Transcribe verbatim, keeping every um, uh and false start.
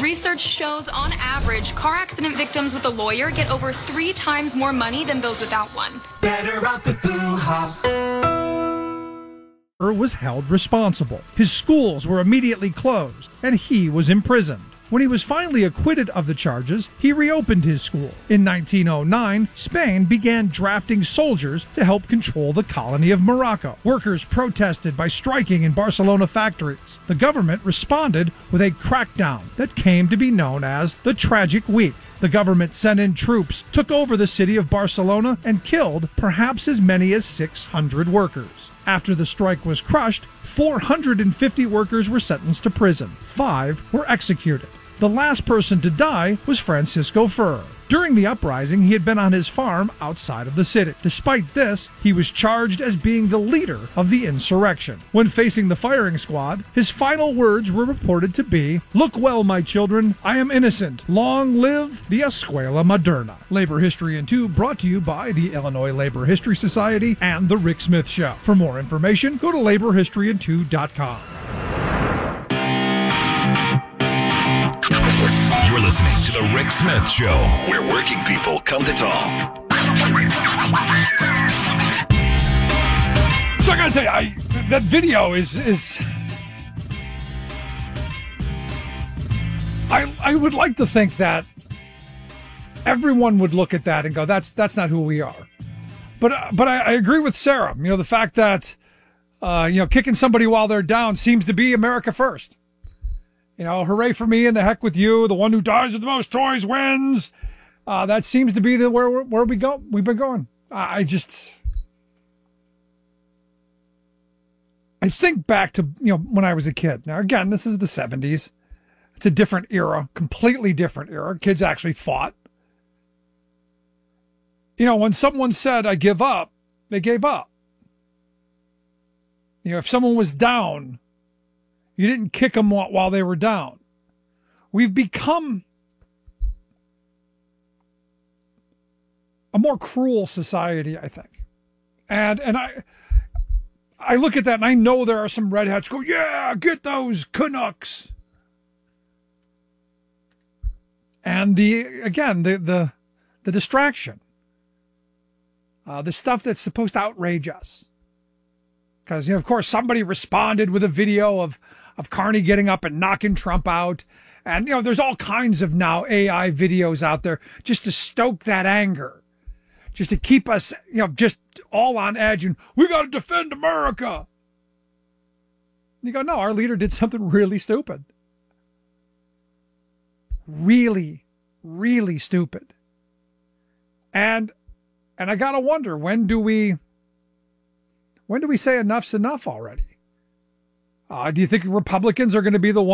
Research shows, on average, car accident victims with a lawyer get over three times more money than those without one. Better off with Boo-ha. Was held responsible. His schools were immediately closed, and he was imprisoned. When he was finally acquitted of the charges, he reopened his school. In nineteen oh nine, Spain began drafting soldiers to help control the colony of Morocco. Workers protested by striking in Barcelona factories. The government responded with a crackdown that came to be known as the Tragic Week. The government sent in troops, took over the city of Barcelona, and killed perhaps as many as six hundred workers. After the strike was crushed, four hundred fifty workers were sentenced to prison. Five were executed. The last person to die was Francisco Ferrer. During the uprising, he had been on his farm outside of the city. Despite this, he was charged as being the leader of the insurrection. When facing the firing squad, his final words were reported to be, "Look well, my children, I am innocent. Long live the Escuela Moderna." Labor History in two brought to you by the Illinois Labor History Society and The Rick Smith Show. For more information, go to labor history in two dot com. You're listening to The Rick Smith Show, where working people come to talk. So I gotta tell you, I, that video is is. I I would like to think that everyone would look at that and go, "That's that's not who we are." But uh, but I, I agree with Sarah. You know, the fact that uh, you know kicking somebody while they're down seems to be America first. You know, hooray for me and the heck with you. The one who dies with the most toys wins. Uh, that seems to be the where where we go. We've been going. I, I just, I think back to you know when I was a kid. Now again, this is the seventies. It's a different era, completely different era. Kids actually fought. You know, when someone said, "I give up," they gave up. You know, if someone was down, you didn't kick them while they were down. We've become a more cruel society, I think. And and I I look at that and I know there are some redheads go, "Yeah, get those Canucks." And the again, the the the distraction. Uh, the stuff that's supposed to outrage us. Because, you know, of course, somebody responded with a video of of Carney getting up and knocking Trump out. And, you know, there's all kinds of now A I videos out there just to stoke that anger, just to keep us, you know, just all on edge. And we got to defend America. And you go, no, our leader did something really stupid. Really, really stupid. And, and I got to wonder, when do we, when do we say enough's enough already? Uh, do you think Republicans are going to be the ones